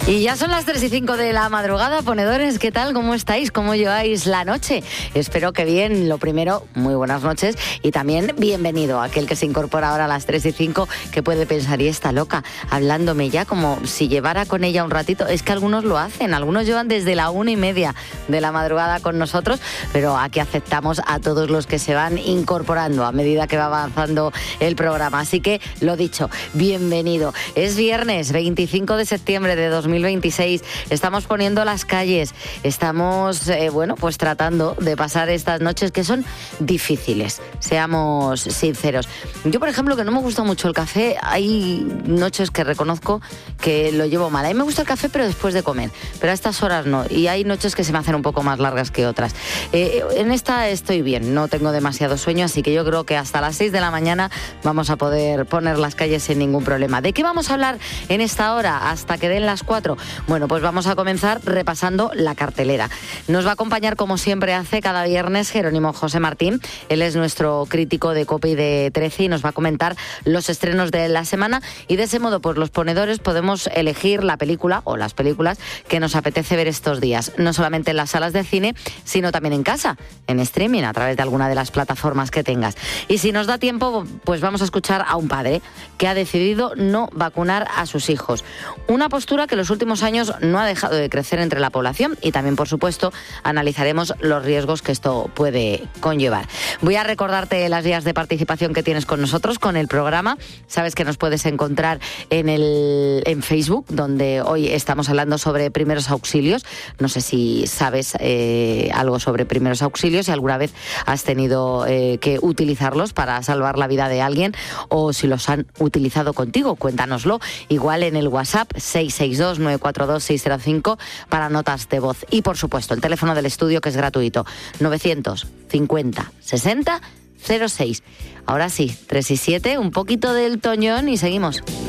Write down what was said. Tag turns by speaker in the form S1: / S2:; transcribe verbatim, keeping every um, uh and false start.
S1: Y ya son las tres y cinco de la madrugada, ponedores, ¿qué tal? ¿Cómo estáis? ¿Cómo lleváis la noche? Espero que bien. Lo primero, muy buenas noches y también bienvenido a aquel que se incorpora ahora a las tres y cinco, que puede pensar, y está loca, hablándome ya como si llevara con ella un ratito. Es que algunos lo hacen, algunos llevan desde la una y media de la madrugada con nosotros, pero aquí aceptamos a todos los que se van incorporando a medida que va avanzando el programa. Así que, lo dicho, bienvenido. Es viernes veinticinco de septiembre de dos mil veintiséis, estamos poniendo las calles, estamos, eh, bueno, pues tratando de pasar estas noches que son difíciles, seamos sinceros. Yo, por ejemplo, que no me gusta mucho el café, hay noches que reconozco que lo llevo mal. A mí me gusta el café, pero después de comer, pero a estas horas no, y hay noches que se me hacen un poco más largas que otras. Eh, en esta estoy bien, no tengo demasiado sueño, así que yo creo que hasta las seis de la mañana vamos a poder poner las calles sin ningún problema. ¿De qué vamos a hablar en esta hora hasta que den las cuatro? Bueno, pues vamos a comenzar repasando la cartelera. Nos va a acompañar, como siempre hace cada viernes, Jerónimo José Martín. Él es nuestro crítico de COPE y de trece y nos va a comentar los estrenos de la semana, y de ese modo, pues los ponedores podemos elegir la película o las películas que nos apetece ver estos días, no solamente en las salas de cine, sino también en casa, en streaming, a través de alguna de las plataformas que tengas. Y si nos da tiempo, pues vamos a escuchar a un padre que ha decidido no vacunar a sus hijos. Una postura que en los últimos años no ha dejado de crecer entre la población, y también, por supuesto, analizaremos los riesgos que esto puede conllevar. Voy a recordarte las vías de participación que tienes con nosotros, con el programa. Sabes que nos puedes encontrar en, el, en Facebook, donde hoy estamos hablando sobre primeros auxilios. No sé si sabes eh, algo sobre primeros auxilios, si alguna vez has tenido eh, que utilizarlos para salvar la vida de alguien, o si los han utilizado contigo. Cuéntanoslo, igual en el WhatsApp seis seis dos, nueve cuatro dos, seis cero cinco para notas de voz. Y por supuesto, el teléfono del estudio, que es gratuito, novecientos cincuenta sesenta cero seis. Ahora sí, tres y siete, un poquito del Toñón y seguimos.